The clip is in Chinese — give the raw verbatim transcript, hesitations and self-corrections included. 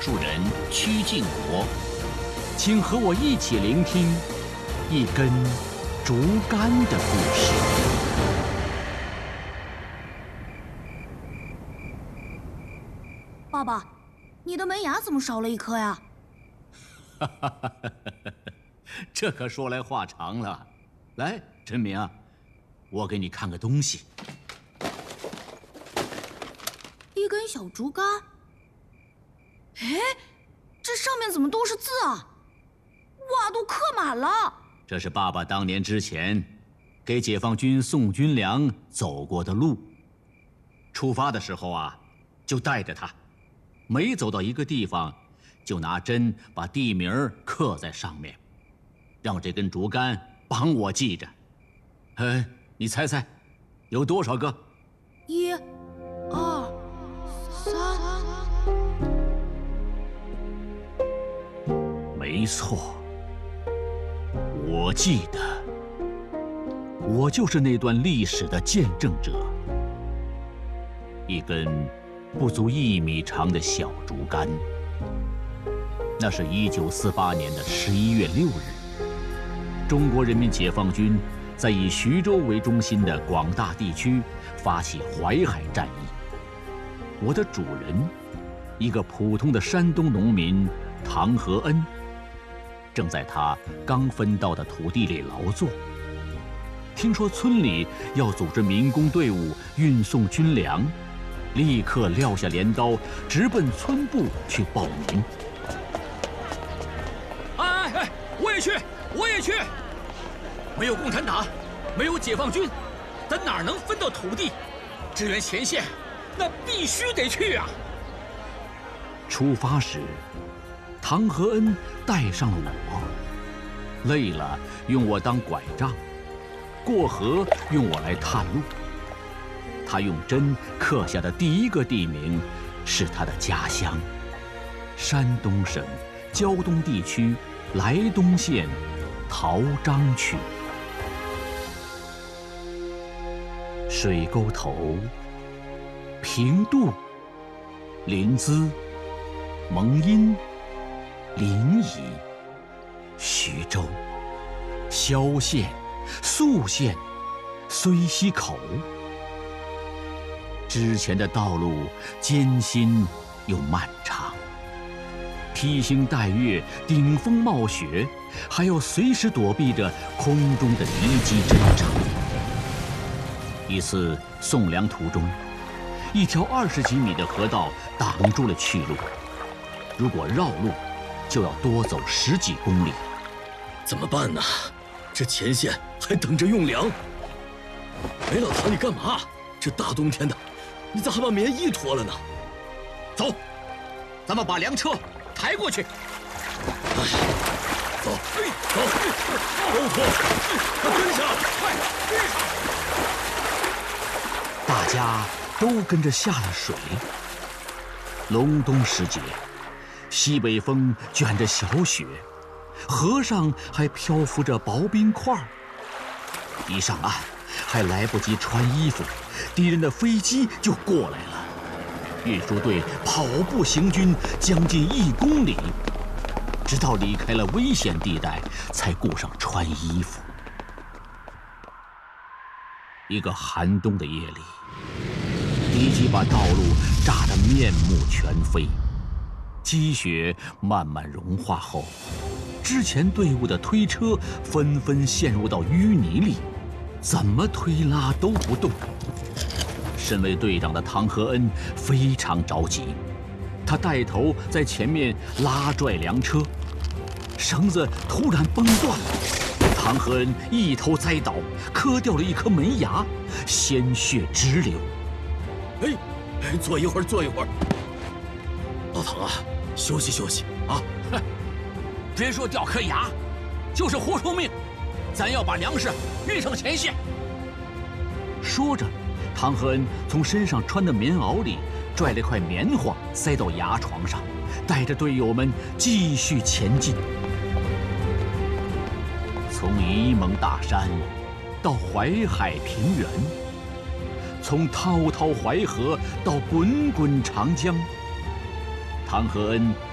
述人曲靖国， 请和我一起聆听一根竹竿的故事。 爸爸，你的门牙怎么少了一颗呀？ 哈哈哈哈哈！这可说来话长了。来，陈明啊，我给你看个东西。 一根小竹竿。哎，这上面怎么都是字啊？哇，都刻满了。 这是爸爸当年之前给解放军送军粮走过的路。出发的时候啊，就带着它，每走到一个地方，就拿针把地名刻在上面，让这根竹竿帮我记着。哎，你猜猜，有多少个？ 一、二、三。 没错，我记得，我就是那段历史的见证者。一根不足一米长的小竹竿。那是一九四八年的十一月六日，中国人民解放军在以徐州为中心的广大地区发起淮海战役。我的主人，一个普通的山东农民唐和恩，正在他刚分到的土地里劳作。听说村里要组织民工队伍运送军粮，立刻撂下镰刀，直奔村部去报名。 哎哎，我也去，我也去！没有共产党，没有解放军，咱哪能分到土地？支援前线，那必须得去啊！ 出发时，唐和恩带上了我，累了用我当拐杖，过河用我来探路。他用针刻下的第一个地名是他的家乡——山东省胶东地区莱东县陶章区。水沟头、平度、临淄、蒙阴、临沂、徐州、萧县、宿县、睢溪口。之前的道路艰辛又漫长，披星戴月，顶风冒雪，还要随时躲避着空中的敌机侦察。一次送粮途中，一条二十几米的河道挡住了去路，如果绕路，就要多走十几公里。 怎么办呢？这前线还等着用粮。哎，老唐，你干嘛？这大冬天的，你咋还把棉衣脱了呢？ 走，咱们把粮车抬过去。 哎，走，走，都脱，快跟上，快跟上！ 大家都跟着下了水。隆冬时节，西北风卷着小雪，河上还漂浮着薄冰块。一上岸，还来不及穿衣服，敌人的飞机就过来了。运输队跑步行军将近一公里，直到离开了危险地带，才顾上穿衣服。一个寒冬的夜里，敌机把道路炸得面目全非，积雪慢慢融化后，之前队伍的推车纷纷陷入到淤泥里，怎么推拉都不动。身为队长的唐和恩非常着急，他带头在前面拉拽粮车，绳子突然崩断了，唐和恩一头栽倒，磕掉了一颗门牙，鲜血直流。 哎，哎，坐一会儿，坐一会儿。老唐啊，休息休息啊！ 哼，别说掉颗牙，就是活出命，咱要把粮食运上前线。 说着，唐和恩从身上穿的棉袄里拽了块棉花塞到牙床上，带着队友们继续前进。从沂蒙大山到淮海平原，从滔滔淮河到滚滚长江，唐和恩